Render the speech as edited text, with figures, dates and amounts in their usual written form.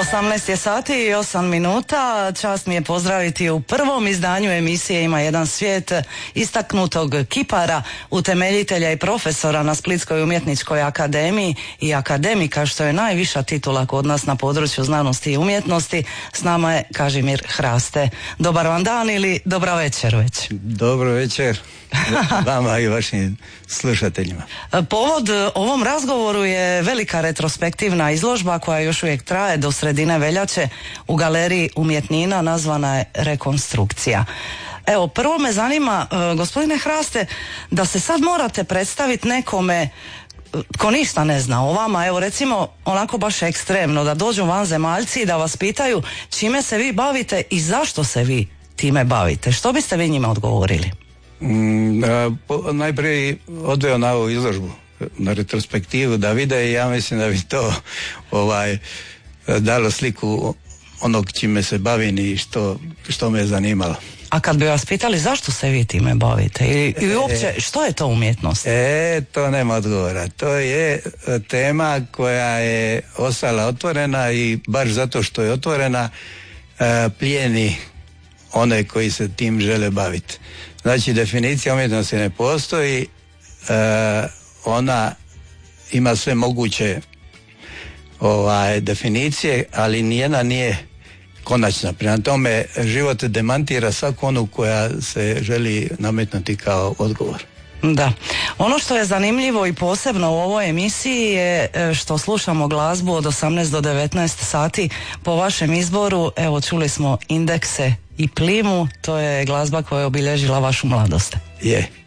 18 je sati i 8 minuta. Čast mi je pozdraviti u prvom izdanju emisije Ima jedan svijet istaknutog kipara, utemeljitelja i profesora na Splitskoj umjetničkoj akademiji i akademika, što je najviša titula kod nas na području znanosti i umjetnosti. S nama je Kažimir Hraste. Dobar vam dan ili dobra večer već. Dobro večer vama i vašim slušateljima. Povod ovom razgovoru je velika retrospektivna izložba koja još uvijek traje do sredine veljače u galeriji umjetnina, nazvana je Rekonstrukcija. Evo, prvo me zanima, gospodine Hraste, da se sad morate predstaviti nekome tko ništa ne zna o vama, evo recimo onako baš ekstremno, da dođu vanzemaljci i da vas pitaju čime se vi bavite i zašto se vi time bavite. Što biste vi njima odgovorili? Najprije odveo na ovu izložbu, na retrospektivu, da vide, i ja mislim da bi to dalo sliku onog čime se bavim i što me je zanimalo. A kad bi vas pitali zašto se vi time bavite i uopće što je to umjetnost? To nema odgovora. To je tema koja je ostala otvorena i baš zato što je otvorena plijeni one koji se tim žele baviti. Znači, definicija umjetnosti ne postoji, ona ima sve moguće definicije, ali nijedna nije konačna. Prema tome, život demantira svaku onu koja se želi nametnuti kao odgovor. Da. Ono što je zanimljivo i posebno u ovoj emisiji je što slušamo glazbu od 18 do 19 sati po vašem izboru. Evo, čuli smo Indekse i Plimu, to je glazba koja je obilježila vašu mladost. Je.